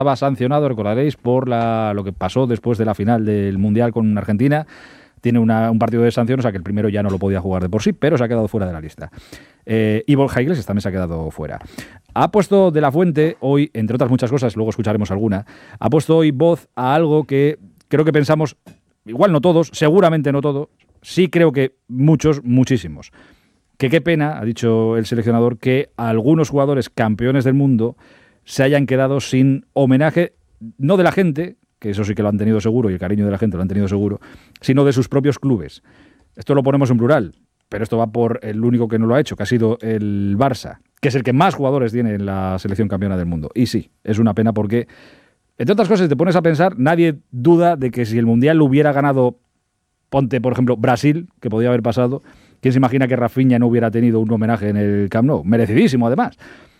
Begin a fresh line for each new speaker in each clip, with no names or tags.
estaba sancionado, recordaréis, por lo que pasó después de la final del Mundial con Argentina. Tiene un partido de sanción, o sea que el primero ya no lo podía jugar de por sí, pero se ha quedado fuera de la lista. Y Borja Iglesias también se ha quedado fuera. Ha puesto De la Fuente hoy, entre otras muchas cosas, luego escucharemos alguna, ha puesto hoy voz a algo que creo que pensamos, igual no todos, seguramente no todos, sí creo que muchos, muchísimos. Que qué pena, ha dicho el seleccionador, que algunos jugadores campeones del mundo se hayan quedado sin homenaje, no de la gente, que eso sí que lo han tenido seguro y el cariño de la gente lo han tenido seguro, sino de sus propios clubes. Esto lo ponemos en plural, pero esto va por el único que no lo ha hecho, que ha sido el Barça, que es el que más jugadores tiene en la selección campeona del mundo. Y sí, es una pena porque, entre otras cosas, te pones a pensar, nadie duda de que si el Mundial lo hubiera ganado, ponte, por ejemplo, Brasil, que podía haber pasado, ¿quién se imagina que Rafinha no hubiera tenido un homenaje en el Camp Nou? Merecidísimo, además.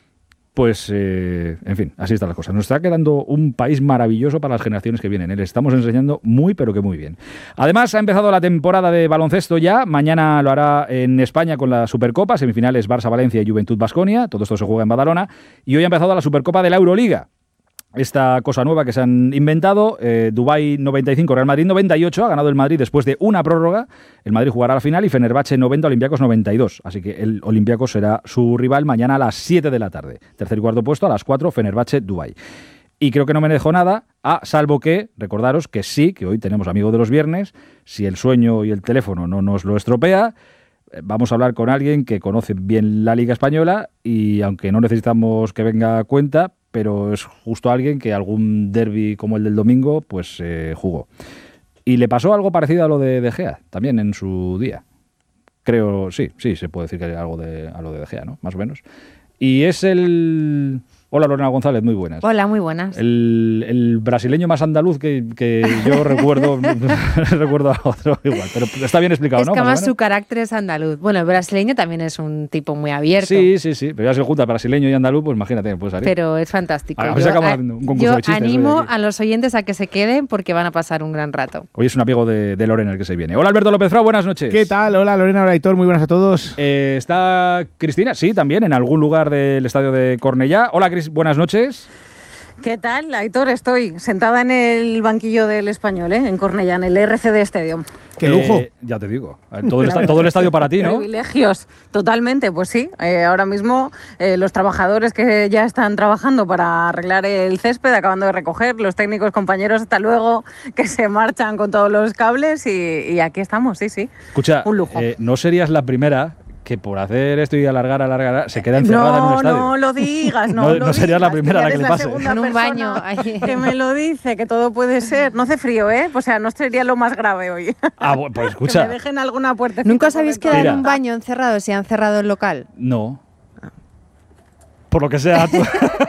Pues, en fin, así están las cosas. Nos está quedando un país maravilloso para las generaciones que vienen. Le estamos enseñando muy, pero que muy bien. Además, ha empezado la temporada de baloncesto ya. Mañana lo hará en España con la Supercopa. Semifinales Barça-Valencia y Juventud-Baskonia. Todo esto se juega en Badalona. Y hoy ha empezado la Supercopa de la Euroliga. Esta cosa nueva que se han inventado, Dubái 95, Real Madrid 98, ha ganado el Madrid después de una prórroga. El Madrid jugará la final y Fenerbahce 90, Olympiacos 92. Así que el Olympiacos será su rival mañana a las 7 de la tarde. Tercer y cuarto puesto a las 4, Fenerbahce, Dubái. Y creo que no me dejo nada, salvo que, recordaros que sí, que hoy tenemos Amigo de los Viernes, si el sueño y el teléfono no nos lo estropea, vamos a hablar con alguien que conoce bien la Liga Española y aunque no necesitamos que venga a cuenta, pero es justo alguien que algún derbi como el del domingo pues jugó. Y le pasó algo parecido a lo de De Gea, también en su día. Creo, sí, se puede decir que hay algo a lo de De Gea, ¿no? Más o menos. Y es el... Hola, Lorena González, muy buenas.
Hola, muy buenas.
El brasileño más andaluz que yo recuerdo, recuerdo a otro igual, pero está bien explicado, ¿no?
Es que además su carácter es andaluz. Bueno, el brasileño también es un tipo muy abierto.
Sí, pero ya se junta brasileño y andaluz, pues imagínate, puedes salir.
Pero es fantástico.
A ver si acabamos haciendo un concurso de chistes.
Animo a los oyentes a que se queden porque van a pasar un gran rato.
Hoy es un amigo de Lorena el que se viene. Hola, Alberto López Frau, buenas noches.
¿Qué tal? Hola, Lorena, hola, Aitor, muy buenas a todos.
¿Está Cristina? Sí, también, en algún lugar del estadio de Cornellá. Hola, Cris, buenas noches.
¿Qué tal, Aitor? Estoy sentada en el banquillo del Español, en Cornellá, en el RCD Stadium.
¡Qué lujo!
Ya te digo, todo el estadio para ti, ¿no?
Privilegios, totalmente, pues sí. Ahora mismo los trabajadores que ya están trabajando para arreglar el césped, acabando de recoger, los técnicos compañeros, hasta luego, que se marchan con todos los cables y aquí estamos, sí.
Escucha,
un lujo.
No serías la primera que por hacer esto y alargar, se queda encerrada en un estadio.
No lo digas, no
serías la primera a la que le pase.
En un baño. Que me lo dice, que todo puede ser. No hace frío, O sea, no sería lo más grave hoy.
Bueno, pues escucha.
Que me dejen alguna puerta.
¿Nunca os habéis quedado en un baño encerrado si han cerrado el local?
No. Por lo que sea, tú.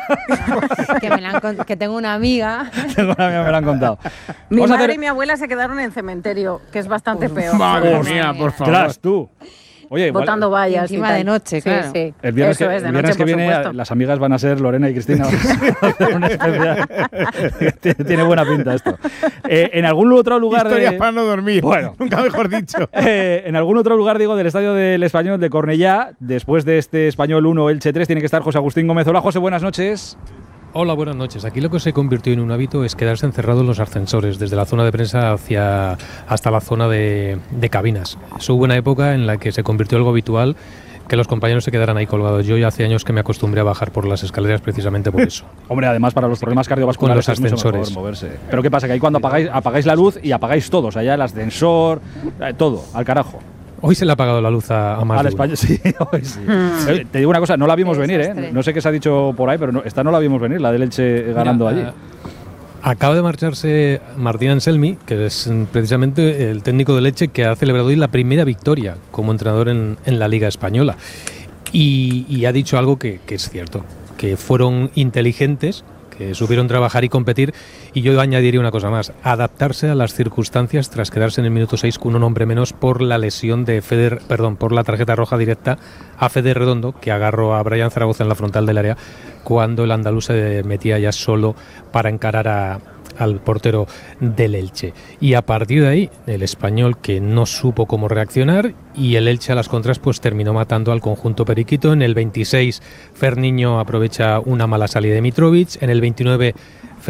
que tengo una amiga.
Me lo han contado.
Mi madre y mi abuela se quedaron en el cementerio, que es bastante peor.
Madre mía, por favor.
Tras tú. Oye,
botando vallas
encima de noche, claro.
Sí.
El viernes que viene las amigas van a ser Lorena y Cristina. Un especial. Tiene buena pinta esto. En algún otro lugar
Historias para no dormir.
Bueno,
nunca mejor dicho.
En algún otro lugar, digo, del estadio del Español de Cornellá, después de este Español 1, Elche 3, tiene que estar José Agustín Gómez. Hola, José, buenas noches.
Hola, buenas noches. Aquí lo que se convirtió en un hábito es quedarse encerrado en los ascensores, desde la zona de prensa hasta la zona de cabinas. Hubo una época en la que se convirtió algo habitual que los compañeros se quedaran ahí colgados. Yo ya hace años que me acostumbré a bajar por las escaleras precisamente por eso.
Hombre, además para los problemas cardiovasculares
con los ascensores.
Es mucho mejor moverse. Pero ¿qué pasa? Que ahí cuando apagáis la luz y apagáis todo, o sea, ya el ascensor, todo, al carajo.
Hoy se le ha apagado la luz a más de
España, sí, hoy sí. Te digo una cosa, no la vimos venir, No sé qué se ha dicho por ahí, pero esta no la vimos venir, la del Elche ganando allí.
Acaba de marcharse Martín Anselmi, que es precisamente el técnico del Elche que ha celebrado hoy la primera victoria como entrenador en la Liga Española. Y ha dicho algo que es cierto, que fueron inteligentes, que supieron trabajar y competir, y yo añadiría una cosa más: adaptarse a las circunstancias tras quedarse en el minuto 6 con un hombre menos por la lesión de por la tarjeta roja directa a Fede Redondo, que agarró a Brian Zaragoza en la frontal del área cuando el andaluz se metía ya solo para encarar al portero del Elche. Y a partir de ahí, el Español, que no supo cómo reaccionar, y el Elche a las contras pues terminó matando al conjunto periquito. En el 26, Ferniño aprovecha una mala salida de Mitrovic. En el 29,